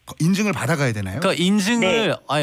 인증을 받아가야 되나요? 그러니까 인증을 아니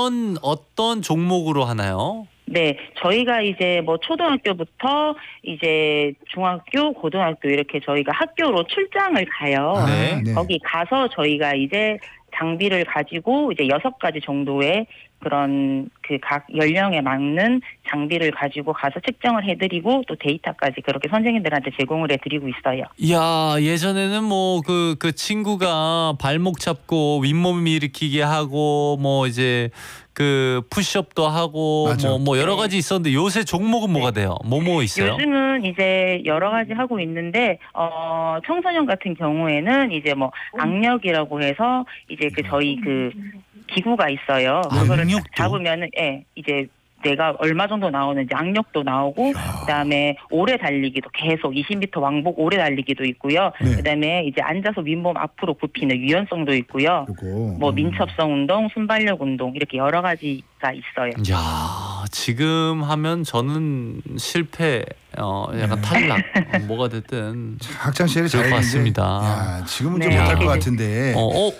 어떤 종목으로 하나요? 네, 저희가 이제 뭐 초등학교부터 이제 중학교, 고등학교 이렇게 저희가 학교로 출장을 가요. 네. 거기 가서 저희가 이제 장비를 가지고 이제 6가지 정도의 그런 그 각 연령에 맞는 장비를 가지고 가서 측정을 해드리고 또 데이터까지 그렇게 선생님들한테 제공을 해드리고 있어요. 이야, 예전에는 뭐 그 친구가 발목 잡고 윗몸 일으키게 하고 뭐 이제 그 푸시업도 하고 뭐 여러 가지 있었는데 요새 종목은 뭐가 돼요? 뭐 있어요? 요즘은 이제 여러 가지 하고 있는데 청소년 같은 경우에는 이제 뭐 악력이라고 해서 이제 그 저희 그 기구가 있어요. 그거를 잡으면은 이제 내가 얼마 정도 나오는지 악력도 나오고 그다음에 오래 달리기도 계속 20m 왕복 오래 달리기도 있고요. 네. 그다음에 이제 앉아서 윗몸 앞으로 굽히는 유연성도 있고요. 뭐 민첩성 운동, 순발력 운동 이렇게 여러 가지가 있어요. 야, 지금 하면 저는 실패, 약간 탈락, 뭐가 됐든 학창 시절에 잘 같습니다. 야, 지금은 좀 못할 것 같은데.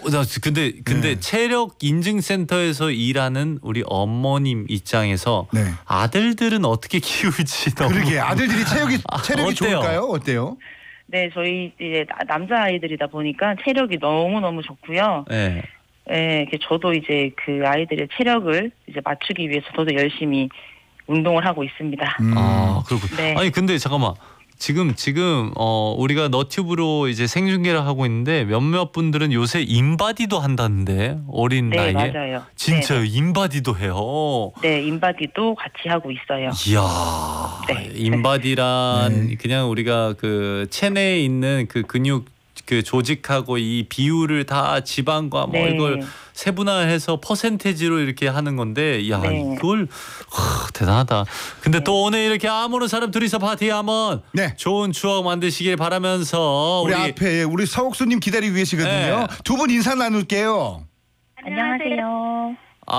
근데 체력 인증센터에서 일하는 우리 어머님 입장에서 아들들은 어떻게 키울지 너무. 그러게 아들들이 체력이 좋을까요? 어때요? 네, 저희 이제 남자 아이들이다 보니까 체력이 너무 좋고요. 네. 네, 저도 이제 그 아이들의 체력을 이제 맞추기 위해서 저도 열심히 운동을 하고 있습니다. 아, 그렇군. 네. 아니 근데 잠깐만. 지금 우리가 너튜브로 이제 생중계를 하고 있는데 몇몇 분들은 요새 인바디도 한다는데 어린 나이에. 네, 맞아요. 진짜요? 인바디도 해요. 네, 인바디도 같이 하고 있어요. 이야. 네. 인바디란 그냥 우리가 그 체내에 있는 그 근육 그 조직하고 이 비율을 다 지방과 뭐 이걸 세분화해서 퍼센테이지로 이렇게 하는 건데, 야 이걸 대단하다. 근데 또 오늘 이렇게 아무런 사람 둘이서 파티 한번 좋은 추억 만드시길 바라면서 우리 앞에 우리 서옥수님 기다리고 계시거든요. 두 분 인사 나눌게요. 안녕하세요.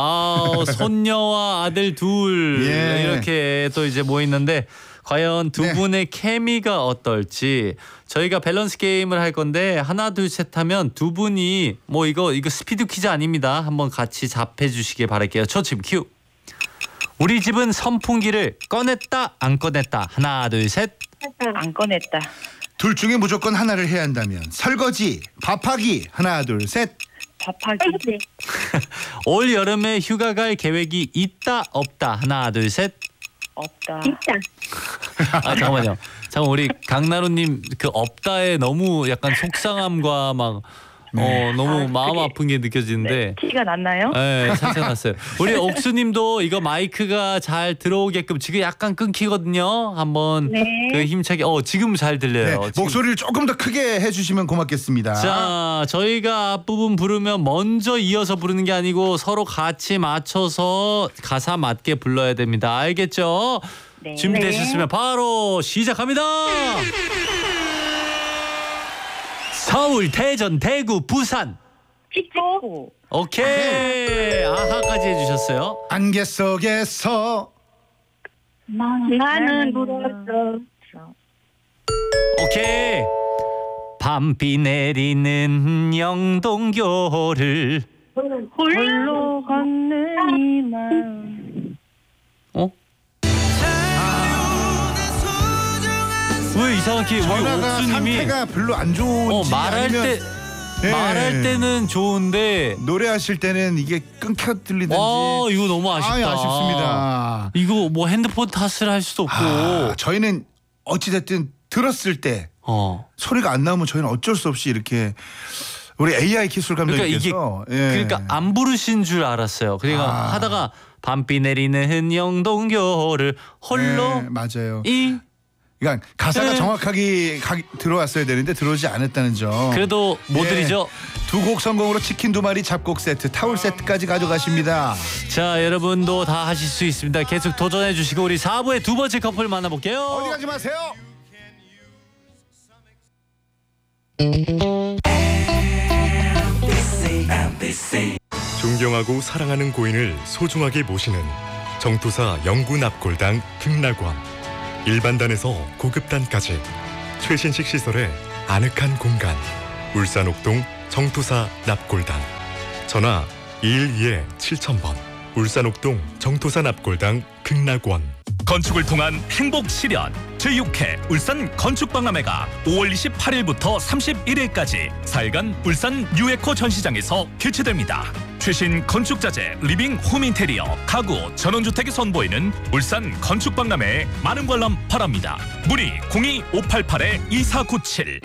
손녀와 아들 둘 이렇게 또 이제 모였는데 과연 두 분의 케미가 어떨지 저희가 밸런스 게임을 할 건데 하나 둘 셋 하면 두 분이 뭐 이거 스피드 퀴즈 아닙니다. 한번 같이 답해 주시길 바랄게요. 초침 큐. 우리 집은 선풍기를 꺼냈다 안 꺼냈다. 하나 둘 셋. 안 꺼냈다. 둘 중에 무조건 하나를 해야 한다면 설거지, 밥하기. 하나 둘 셋. 밥하기. 올 여름에 휴가 갈 계획이 있다 없다. 하나 둘 셋. 없다. 잠깐만요. 잠깐 우리 강나루님 그 없다에 너무 약간 속상함과 막 너무 마음 아픈 게 느껴지는데. 티가 났나요? 네, 살짝 났어요. 우리 옥수님도 이거 마이크가 잘 들어오게끔 지금 약간 끊기거든요. 한번 그 힘차게. 지금 잘 들려요. 지금. 목소리를 조금 더 크게 해주시면 고맙겠습니다. 자, 저희가 앞부분 부르면 먼저 이어서 부르는 게 아니고 서로 같이 맞춰서 가사 맞게 불러야 됩니다. 알겠죠? 네. 준비되셨으면 바로 시작합니다. 서울, 대전, 대구, 부산. 찍고. 오케이. 아하까지 해주셨어요. 안개 속에서 나는 울었어. 오케이. 밤비 내리는 영동교를 홀로 걷는 이 마음. 왜 이상하게 전화가 옥수님이 상태가 별로 안 좋은지 말할 때는 좋은데 노래하실 때는 이게 끊겨 들리든지. 이거 너무 아쉽다. 아쉽습니다. 이거 뭐 핸드폰 탓을 할 수도 없고. 저희는 어찌됐든 들었을 때 소리가 안 나오면 저희는 어쩔 수 없이 이렇게 우리 AI 기술 감독님께서 그러니까 안 부르신 줄 알았어요. 그러니까 하다가 밤비 내리는 영동교를 홀로 맞아요. 그러니까 가사가 정확하게 들어왔어야 되는데 들어오지 않았다는 점. 그래도 못 드리죠. 두 곡 성공으로 치킨 2마리, 잡곡 세트, 타올 세트까지 가져가십니다. 자, 여러분도 다 하실 수 있습니다. 계속 도전해 주시고 우리 4부의 두 번째 커플 만나볼게요. 어디 가지 마세요. 존경하고 사랑하는 고인을 소중하게 모시는 정투사 영구납골당 극락원. 일반단에서 고급단까지 최신식 시설의 아늑한 공간. 울산 옥동 정투사 납골당. 전화 212-7000번. 울산옥동 정토산 앞골당 극락원. 건축을 통한 행복 실현 제6회 울산 건축박람회가 5월 28일부터 31일까지 4일간 울산 뉴에코 전시장에서 개최됩니다. 최신 건축자재, 리빙 홈 인테리어, 가구, 전원주택이 선보이는 울산 건축박람회에 많은 관람 바랍니다. 문의 02-588-2497.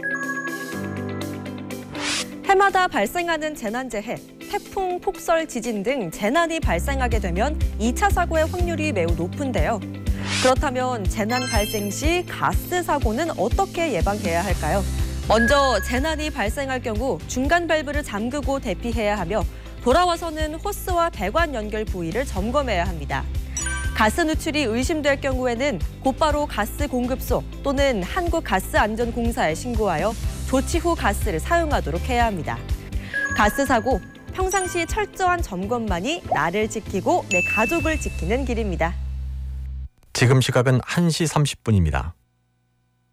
해마다 발생하는 재난재해, 태풍, 폭설, 지진 등 재난이 발생하게 되면 2차 사고의 확률이 매우 높은데요. 그렇다면 재난 발생 시 가스 사고는 어떻게 예방해야 할까요? 먼저 재난이 발생할 경우 중간 밸브를 잠그고 대피해야 하며 돌아와서는 호스와 배관 연결 부위를 점검해야 합니다. 가스 누출이 의심될 경우에는 곧바로 가스 공급소 또는 한국가스안전공사에 신고하여 조치 후 가스를 사용하도록 해야 합니다. 가스 사고, 평상시 철저한 점검만이 나를 지키고 내 가족을 지키는 길입니다. 지금 시각은 1시 30분입니다.